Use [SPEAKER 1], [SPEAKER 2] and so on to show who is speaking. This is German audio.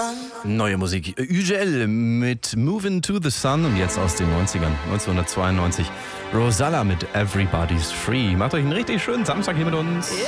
[SPEAKER 1] Neue Musik. UGL mit Movin' to the Sun und jetzt aus den 90ern, 1992. Rosalla mit Everybody's Free. Macht euch einen richtig schönen Samstag hier mit uns.